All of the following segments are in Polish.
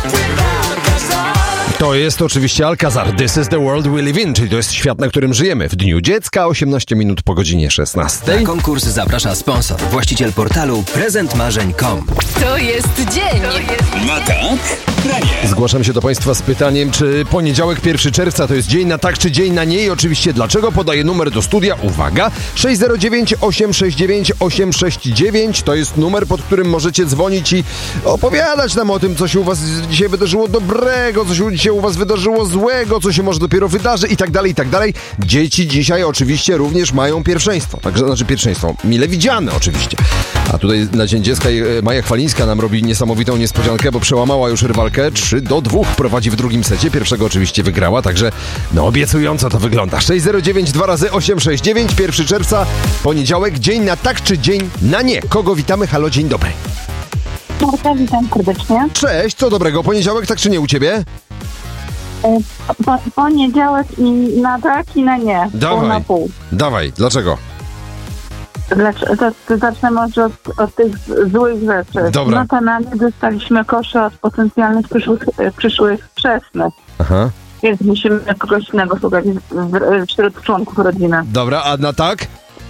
To jest oczywiście Alcazar. This is the world we live in, czyli to jest świat, na którym żyjemy. W Dniu Dziecka, 18 minut po godzinie 16. Na konkurs zaprasza sponsor, właściciel portalu prezentmarzeń.com. To jest dzień. Na tak? Na nie. Zgłaszam się do Państwa z pytaniem, czy poniedziałek 1 czerwca to jest dzień na tak, czy dzień na nie i oczywiście dlaczego. Podaję numer do studia. Uwaga, 609 869 869 to jest numer, pod którym możecie dzwonić i opowiadać nam o tym, co się u Was dzisiaj wydarzyło dobrego, co się dzisiaj u Was wydarzyło złego, co się może dopiero wydarzy i tak dalej, i tak dalej. Dzieci dzisiaj oczywiście również mają pierwszeństwo, także znaczy pierwszeństwo mile widziane oczywiście. A tutaj na Dzień Dziecka Maja Chwalińska nam robi niesamowitą niespodziankę, bo przełamała już rywalkę 3-2, prowadzi w drugim secie. Pierwszego oczywiście wygrała, także no obiecująco to wygląda. 609 2 razy 869, 1 czerwca, poniedziałek, dzień na tak czy dzień na nie. Kogo witamy? Halo, dzień dobry. Marta, witam serdecznie. Cześć, co dobrego? Poniedziałek tak czy nie u Ciebie? Poniedziałek i na tak i na nie. Pół na pół. Dawaj, dlaczego? To zacznę może od tych złych rzeczy. Dobra. Na kanale dostaliśmy kosze od potencjalnych przyszłych chrzestnych. Aha. Więc musimy kogoś innego szukać wśród członków rodziny. Dobra, a na tak?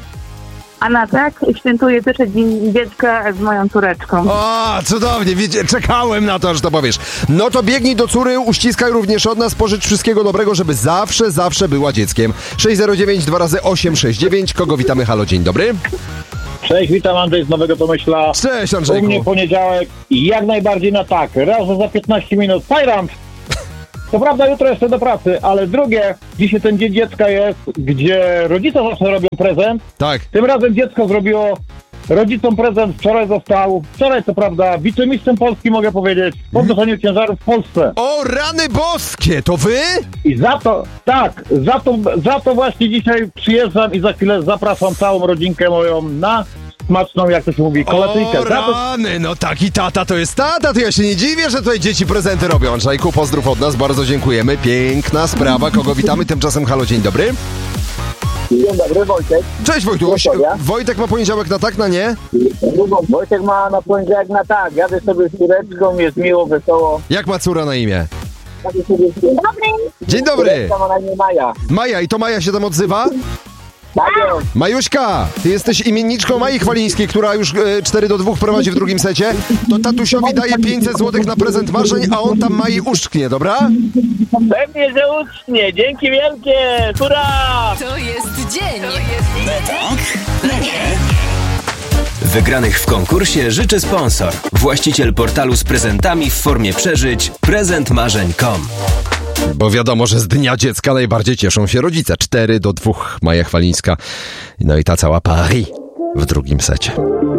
A na tak świętuję też Dzień Dziecka z moją córeczką. O, cudownie, wiecie, czekałem na to, aż to powiesz. No to biegnij do córy, uściskaj również od nas, pożycz wszystkiego dobrego, żeby zawsze była dzieckiem. 609 2 razy 869, kogo witamy? Halo, dzień dobry. Cześć, witam, Andrzej z Nowego Tomyśla. Cześć, U Andrzejku. mnie poniedziałek i jak najbardziej na tak. Raz, że za 15 minut Fajrant. Co prawda jutro jeszcze do pracy, ale drugie, dzisiaj ten Dzień Dziecka jest, gdzie rodzice zawsze robią prezent. Tak. Tym razem dziecko zrobiło rodzicom prezent. Wczoraj co prawda wicemistrzem Polski, mogę powiedzieć, w podnoszeniu ciężarów w Polsce. O, rany boskie, to wy? I za to właśnie dzisiaj przyjeżdżam i za chwilę zapraszam całą rodzinkę moją na smaczną, jak to się mówi, kolacyjkę. O, rany, no taki tata to jest tata, to ja się nie dziwię, że tutaj dzieci prezenty robią. Andrzejku, pozdrów od nas, bardzo dziękujemy, piękna sprawa, kogo witamy, tymczasem halo, dzień dobry. Dzień dobry, Wojtek. Cześć Wojtu, Wojtek ma poniedziałek na tak, na nie? Wojtek ma na poniedziałek na tak, jadę sobie z córeczką, jest miło, wesoło. Jak ma córa na imię? Dzień dobry. Dzień dobry. Córeczka ma na imię Maja. Maja, i to Maja się tam odzywa? Tak jest. Majuśka, ty jesteś imienniczką Mai Chwalińskiej, która już 4-2 prowadzi w drugim secie. To tatusiowi daje 500 zł na prezent marzeń, a on tam Mai uszczknie, dobra? Pewnie, że uczcie. Dzięki wielkie. Hurra! To jest dzień. Na tak? Na nie. Wygranych w konkursie życzy sponsor, właściciel portalu z prezentami w formie przeżyć prezentmarzeń.com. Bo wiadomo, że z Dnia Dziecka najbardziej cieszą się rodzice. 4-2, Maja Chwalińska. No i ta cała Paris w drugim secie.